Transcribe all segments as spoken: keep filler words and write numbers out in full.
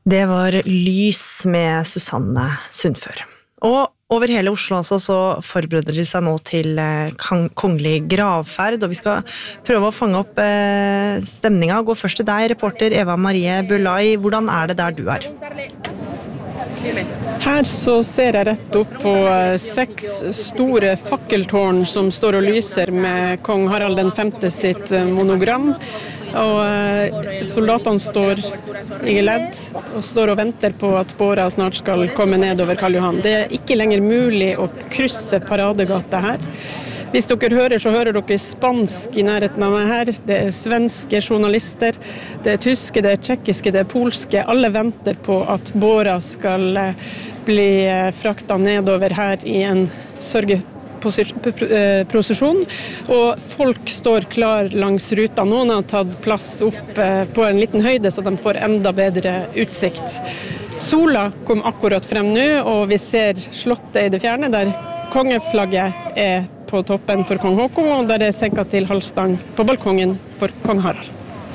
Det var Lys med Susanne Sundfør. Og over hele Oslo også, så forbereder de seg nå til kongelig gravferd, og vi skal prøve å fange opp stemningen. Gå først til deg, reporter Eva Marie Bulai. Hvordan er det der du er? Her så ser jeg rett opp på seks store fakkeltårn som står og lyser med kong Harald den femte sitt monogram. Og soldatene står i ledd og står og venter på at båra snart skal komme ned over Karl Johan. Det er ikke lenger mulig å krysse Paradegata her. Hvis dere hører, så hører dere spansk i nærheten av meg her. Det er svenske journalister, det er tyske, det er tjekkiske, det er polske. Alle venter på at båra skal bli fraktet nedover her i en sørgeprosesjon. Og folk står klar langs ruta. Noen har tatt plass opp på en liten høyde, så de får enda bedre utsikt. Sola kom akkurat frem nå, og vi ser slottet i det fjerne, der kongeflagget er på toppen for kong Håkon, og der er senket til halvstang på balkongen for kong Harald.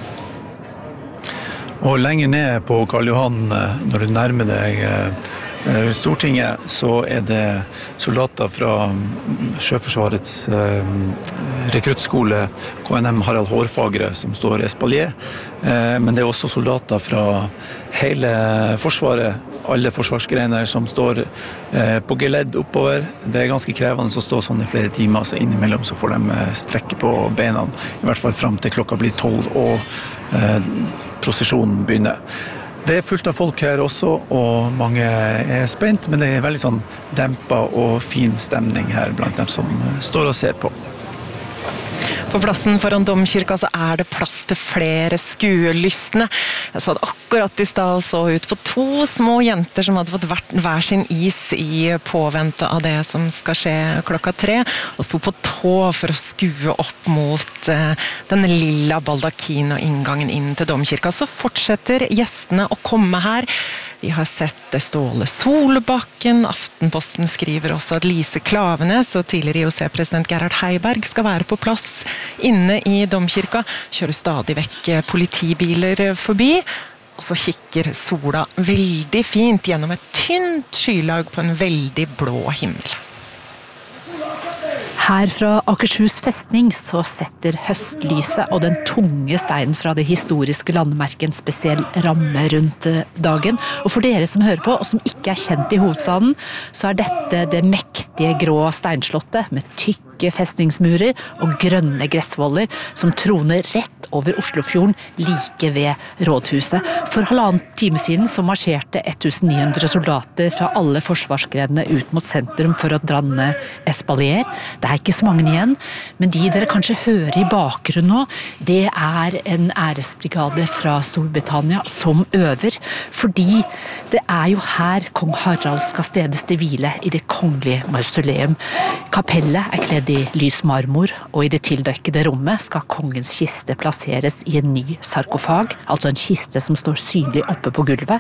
Og lenger ned på Karl Johan, når du nærmer deg Stortinget, så er det soldater fra Sjøforsvarets eh, rekruttskole K N M Harald Hårfagre som står espalier, eh, men det er også soldater fra hele forsvaret, alle forsvarsgrener som står eh, på geledd oppover. Det er ganske krevende å stå sånn i flere timer, så innimellom så får de strekke på beina, i hvert fall frem til klokka blir tolv og eh, prosesjonen begynner. Det er fullt av folk her også, og mange er spent, men det er veldig sånn dempet og fin stemning her blant dem som står og ser på. På plassen foran Domkirka så er det plass til flere skuelystne. Jeg så det akkurat i stad og så ut på to små jenter som hadde fått hver sin is i påvente av det som skal skje klokka tre, og sto på tå for å skue opp mot eh, denne lilla baldakin og inngangen inn til Domkirka. Så fortsetter gjestene å komme her. Vi har sett Ståle Solbakken, Aftenposten skriver også at Lise Klavenes og tidligere I O C-president Gerhard Heiberg skal være på plass inne I Domkirka. Kjører stadig vekk politibiler forbi, og så kikker sola veldig fint gjennom et tynt skylag på en veldig blå himmel. Her fra Akershus festning så setter høstlyset og den tunge steinen fra det historiske landemerket en spesiell ramme rundt dagen. Og for dere som hører på, og som ikke er kjent I hovedstaden, så er dette det mektige grå steinslottet med tykke festningsmurer og grønne gressvoller som troner rett over Oslofjorden like ved rådhuset. For halvannen time siden så marsjerte nittien hundre soldater fra alle forsvarsgrenene ut mot sentrum for å danne espalier. Det er ikke så mange igjen, men de dere kanskje hører I bakgrunnen nå, det er en æresbrigade fra Storbritannia som øver, fordi det er jo her kong Harald skal stedes til hvile I det kongelige mausoleum. Kapellet er kledd I lys marmor, og I det tildekkede rommet skal kongens kiste plasseres I en ny sarkofag, altså en kiste som står synlig oppe på gulvet.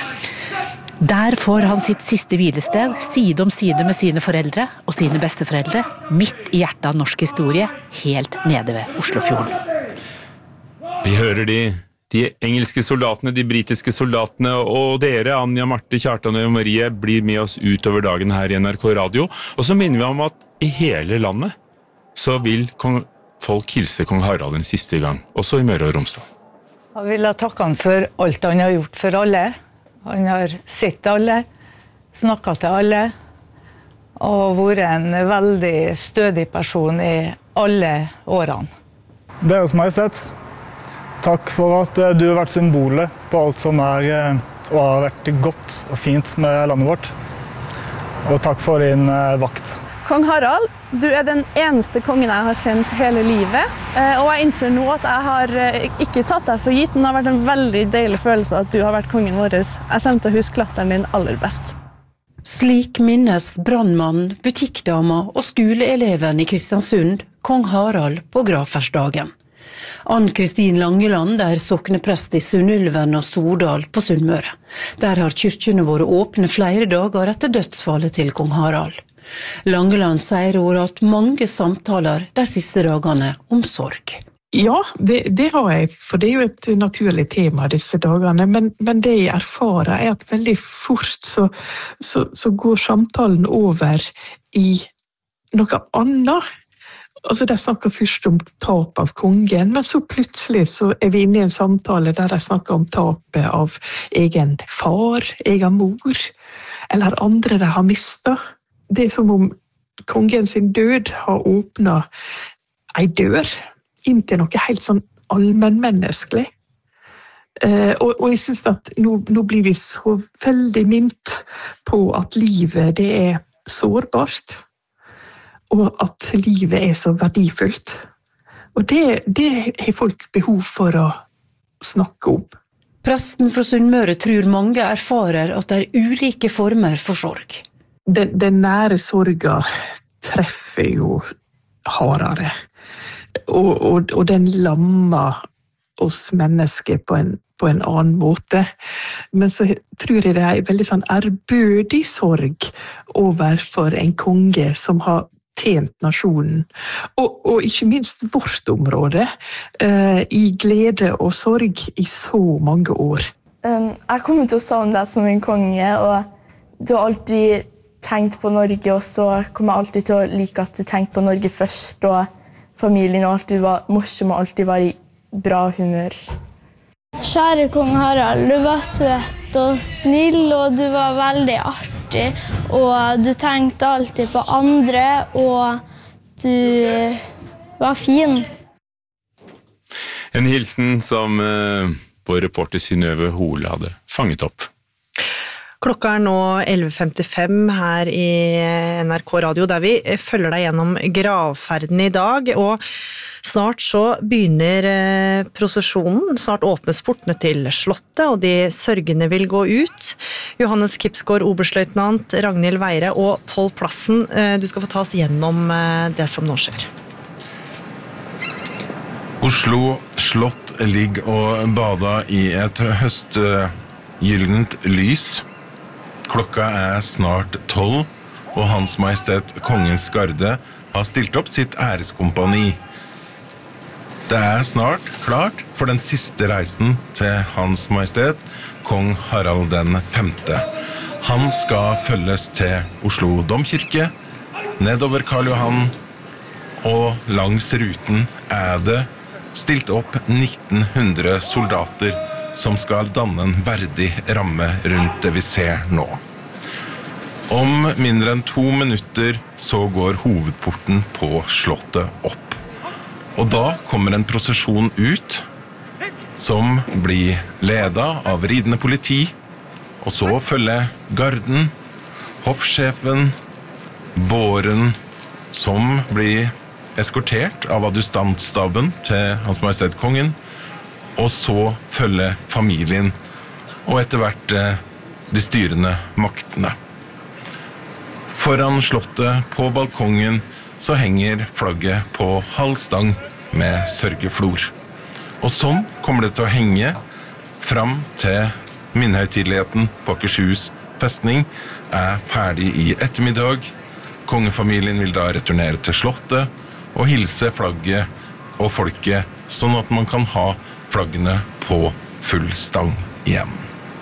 Der får han sitt siste hvilested, side om side med sine foreldre og sine besteforeldre, midt I hjertet av norsk historie, helt nede ved Oslofjorden. Vi hører de, de engelske soldatene, de britiske soldatene, og dere, Anja, Marte, Kjartan og Marie, blir med oss utover dagen her I N R K Radio. Og så minner vi om at I hele landet så vil kong, folk hilse kong Harald en siste gang, også I Møre og Romsdal. Jeg vil takke han for alt han har gjort for alle. Han har sett alle, snakket til alle, og vært en veldig stødig person I alle årene. Deres Majestet, takk for at du har vært symbolet på alt som er og har vært godt og fint med landet vårt. Og takk for din vakt. Kong Harald, du er den eneste kongen jeg har kjent hele livet, og jeg innser nå at jeg har ikke tatt deg for gitt, men det har vært en veldig deilig følelse at du har vært kongen vår. Jeg kommer til å huske latteren din aller best. Slik minnes brandmann, butikkdama og skoleeleven I Kristiansund kong Harald på gravferdsdagen. Ann-Kristin Langeland er sokneprest I Sunnulven og Stordal på Sunnmøre. Der har kyrkjene vært åpne flere dager etter dødsfallet til kong Harald. Langeland sier hun at mange samtaler de siste dagene om sorg. Ja, det, det har jeg, for det er jo et naturlig tema disse dagene, men, men det jeg erfarer er at veldig fort så, så, så går samtalen over i noe annet. Altså, de snakker først om tap av kongen, men så plutselig så er vi inne i en samtale der de snakker om tapet av egen far, egen mor, eller andre de har mistet. Det er som om kongen sin død har åpnet en dør, inn til noe helt sånn allmennmenneskelig. Eh, og, og jeg synes at nå, nå blir vi så veldig mint på at livet det er sårbart, og at livet er så verdifullt. Og det, det har folk behov for å snakke om. Presten fra Sunnmøre tror mange erfarer at det er ulike former for sorg. Den, den nære sorga treffer jo hardere. Og, og, og den lammer oss mennesker på en, på en annen måte. Men så tror jeg det er en veldig sånn ærbødig sorg overfor en konge som har tjent nasjonen. Og, og ikke minst vårt område, eh, i glede og sorg i så mange år. Um, jeg kommer til å savne deg som en konge, og du har alltid tenkt på Norge, og så kommer jeg alltid til å like at du tenkte på Norge først, og familien alltid var morsom og alltid var i bra humør. Kjære kong Harald, du var søt og snill, og du var veldig artig, og du tenkte alltid på andre, og du var fin. En hilsen som uh, vår reporter Synnøve Hole hadde fanget opp. Klokka er nå elleve femtifem her i N R K Radio, der vi følger deg gjennom gravferden i dag, og snart så begynner prosesjonen, snart åpnes portene til slottet, og de sørgende vil gå ut. Johannes Kipsgaard, oberstløytnant, Ragnhild Weire og Pål Plassen, du skal få ta oss gjennom det som nå skjer. Oslo slott ligger og bader i et høstgyllent lys. Klokka er snart tolv, og Hans Majestet Kongens Garde har stilt opp sitt æreskompani. Det er snart klart for den siste reisen til Hans Majestet Kong Harald den femte. Han skal følges til Oslo Domkirke, nedover Karl Johan, og langs ruten er det stilt opp nitten hundre soldater som skal danne en verdig ramme rundt det vi ser nå. Om mindre enn to minutter så går hovedporten på slottet opp. Og da kommer en prosesjon ut, som blir ledet av ridende politi, og så følger garden, hoffsjefen, båren, som blir eskortert av adjustantstaben til Hans Majestet Kongen, og så følger familien, og etter hvert de styrende maktene. Foran slottet på balkongen så henger flagget på halvstang med sørgeflor. Og sånn kommer det til å henge fram til minnehøytideligheten på Akershus festning er ferdig i ettermiddag. Kongefamilien vil da returnere til slottet og hilse flagget og folket, sånn at man kan ha flaggene på full stang igjen.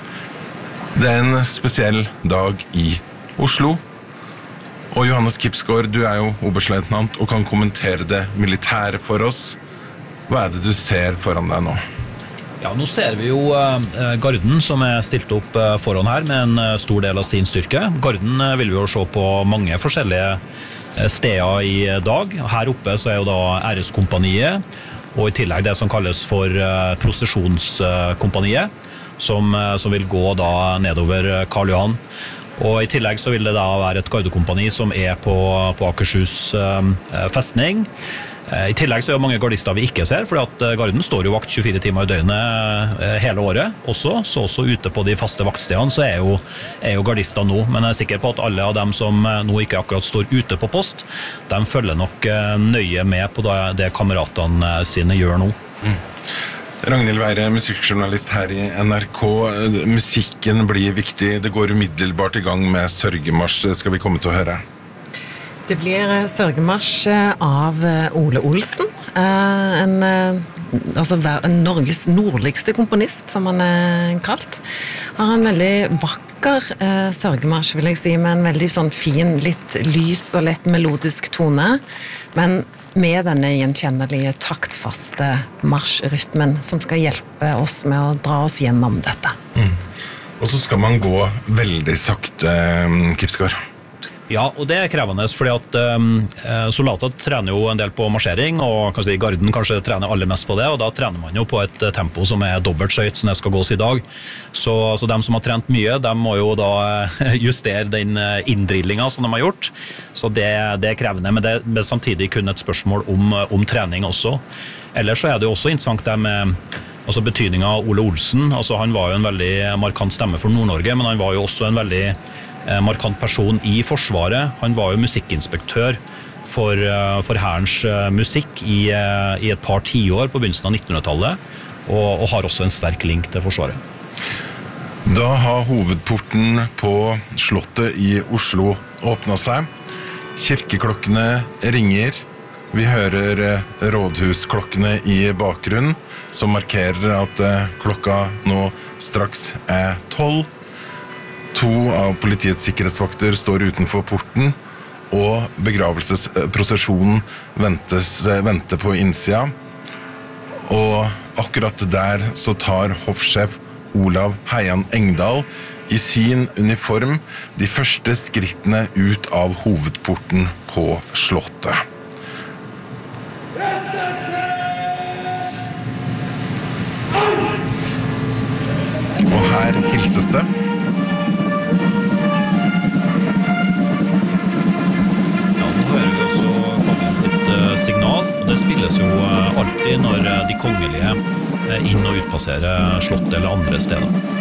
Det er en spesiell dag i Oslo, og Johannes Kipsgaard, du er jo oberstløytnant og kan kommentere det militære for oss. Hva er det du ser foran deg nå? Ja, nå ser vi jo eh, garden som er stilt opp eh, foran her med en eh, stor del av sin styrke. Garden eh, vil vi jo se på mange forskjellige eh, steder i dag. Her oppe så er jo da æreskompaniet, og i tillegg det som kalles for uh, prosesjonskompaniet, som, uh, som vil gå da nedover Karl Johan. Og i tillegg så vil det da være et gardekompani som er på, på Akershus uh, festning. Uh, I tillegg så er det mange gardister vi ikke ser, fordi at garden står jo vakt tjuefire timer i døgnet uh, hele året også, så også ute på de faste vaktstedene så er jo, er jo gardister nå. Men jeg er sikker på at alle av dem som uh, nå ikke akkurat står ute på post, de følger nok uh, nøye med på det, det kameratene sine gjør nå. Mm. Ragnhild Weire, musikkjournalist her i N R K. Musikken blir viktig. Det går umiddelbart i gang med sørgemarsj. Skal vi komme til å høre? Det blir sørgemarsj av Ole Olsen, en, altså en Norges nordligste komponist, som han er kalt. Han har en veldig vakker sørgemarsj, vil jeg si, med en veldig sånn fin, litt lys og lett melodisk tone, men med denne gjenkjennelige taktfaste marsjrytmen som skal hjelpe oss med å dra oss gjennom dette. Mm. Og så skal man gå veldig sakte, Kipsgaard. Ja, og det er krevende, fordi at um, soldater trener jo en del på marsjering, og kanskje garden kanskje trener aller mest på det, og da trener man jo på et tempo som er dobbelt så høyt som det skal gås i dag. Så, så de som har trent mye, de må jo da justere den inndrillinga som de har gjort. Så det, det er krevende, men det er samtidig kun et spørsmål om, om trening også. Ellers så er det jo også interessant det med altså betydningen av Ole Olsen. Altså, han var jo en veldig markant stemme for Nord-Norge, men han var jo også en veldig markant person i Forsvaret. Han var jo musikkinspektør for, for Hærens musikk i, i et par tiår på begynnelsen av nittenhundretallet, og, og har også en sterk link til Forsvaret. Da har hovedporten på Slottet i Oslo åpnet seg. Kirkeklokkene ringer. Vi hører rådhusklokkene i bakgrunnen, som markerer at klokka nå straks er tolv. To av politiets sikkerhetsvakter står utenfor porten, og begravelsesprosesjonen ventes, venter på innsida. Og akkurat der så tar hoffsjef Olav Heian Engdahl i sin uniform de første skrittene ut av hovedporten på Slottet. Og her hilses det. Signal, og det spilles jo alltid når de kongelige inn- og utpasserer slott eller andre steder.